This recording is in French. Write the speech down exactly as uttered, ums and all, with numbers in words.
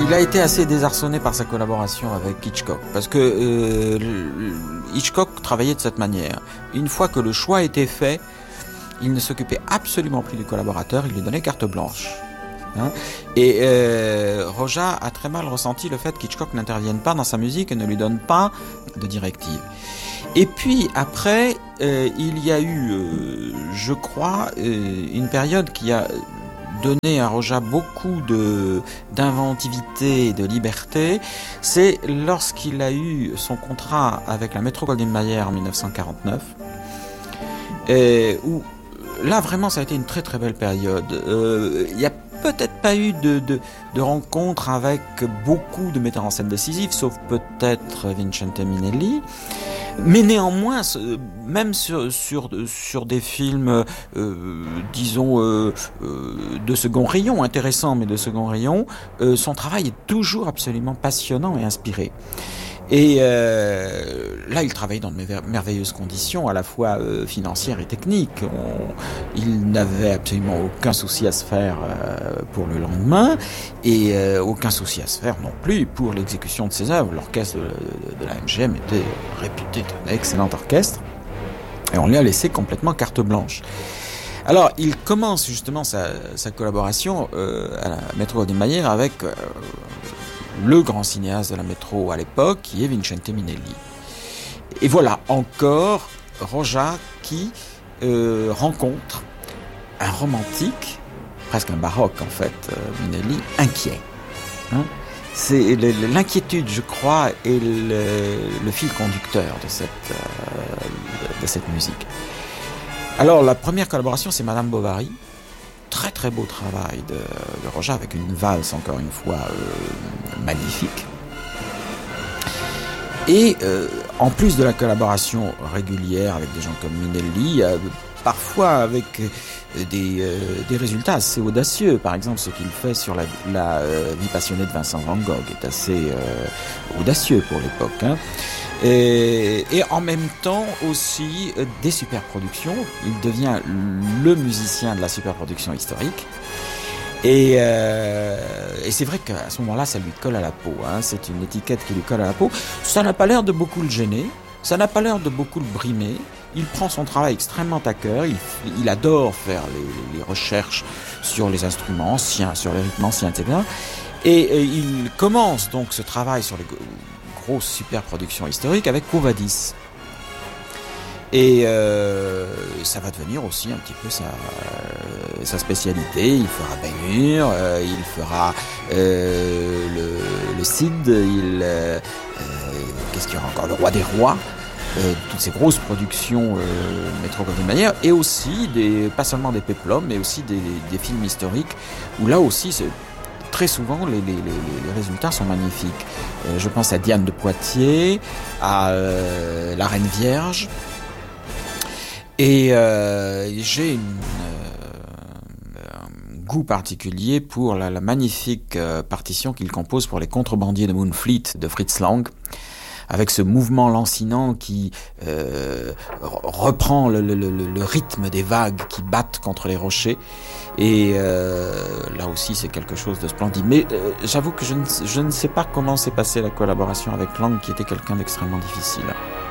il a été assez désarçonné par sa collaboration avec Hitchcock, parce que euh, Hitchcock travaillait de cette manière. Une fois que le choix était fait, il ne s'occupait absolument plus du collaborateur, il lui donnait carte blanche. Hein, et euh, Roja a très mal ressenti le fait qu'Hitchcock n'intervienne pas dans sa musique et ne lui donne pas de directive. Et puis après, euh, il y a eu, euh, je crois, euh, une période qui a donné à Roja beaucoup de d'inventivité et de liberté. C'est lorsqu'il a eu son contrat avec la Metro-Goldwyn-Mayer en dix-neuf cent quarante-neuf, et où là vraiment ça a été une très très belle période. Euh, il y a peut-être pas eu de, de, de rencontre avec beaucoup de metteurs en scène décisifs, sauf peut-être Vincente Minnelli. Mais néanmoins, même sur, sur, sur des films, euh, disons, euh, euh, de second rayon, intéressants mais de second rayon, euh, son travail est toujours absolument passionnant et inspiré. Et euh, là, il travaillait dans de merveilleuses conditions, à la fois euh, financières et techniques. On, il n'avait absolument aucun souci à se faire euh, pour le lendemain, et euh, aucun souci à se faire non plus pour l'exécution de ses œuvres. L'orchestre de, de, de la M G M était réputé un excellent orchestre, et on lui a laissé complètement carte blanche. Alors, il commence justement sa, sa collaboration euh, à la Metro-Goldwyn-Mayer avec euh, le grand cinéaste de la Métro à l'époque, qui est Vincente Minnelli. Et voilà encore Roja qui euh, rencontre un romantique, presque un baroque en fait, euh, Minnelli, inquiet. Hein, c'est le, l'inquiétude, je crois, est le, le fil conducteur de cette, euh, de cette musique. Alors, la première collaboration, c'est Madame Bovary. Très très beau travail de, de Roja, avec une valse encore une fois euh, magnifique. Et euh, en plus de la collaboration régulière avec des gens comme Minnelli, euh, parfois avec euh, des, euh, des résultats assez audacieux. Par exemple, ce qu'il fait sur la, la euh, vie passionnée de Vincent Van Gogh est assez euh, audacieux pour l'époque. Hein. Et, et en même temps aussi euh, des superproductions. Il devient le musicien de la superproduction historique. Et, euh, et c'est vrai qu'à ce moment-là, ça lui colle à la peau. Hein. C'est une étiquette qui lui colle à la peau. Ça n'a pas l'air de beaucoup le gêner. Ça n'a pas l'air de beaucoup le brimer. Il prend son travail extrêmement à cœur. Il, il adore faire les, les recherches sur les instruments anciens, sur les rythmes anciens, et cetera. Et, et il commence donc ce travail sur les grosse super production historique avec Quo Vadis. Et euh, ça va devenir aussi un petit peu sa, euh, sa spécialité. Il fera Ben-Hur, euh, il fera euh, le, le Cid, il, euh, qu'est-ce qu'il y aura encore, le Roi des Rois, euh, toutes ces grosses productions euh, Metro-Goldwyn-Mayer, et aussi des, pas seulement des péplums, mais aussi des, des films historiques où là aussi c'est très souvent, les, les, les, les résultats sont magnifiques. Euh, je pense à Diane de Poitiers, à euh, La Reine Vierge. Et euh, j'ai une, euh, un goût particulier pour la, la magnifique euh, partition qu'il compose pour les contrebandiers de Moonfleet de Fritz Lang, avec ce mouvement lancinant qui euh, reprend le, le, le, le rythme des vagues qui battent contre les rochers. Et euh, là aussi, c'est quelque chose de splendide. Mais euh, j'avoue que je ne, je ne sais pas comment s'est passée la collaboration avec Lang, qui était quelqu'un d'extrêmement difficile.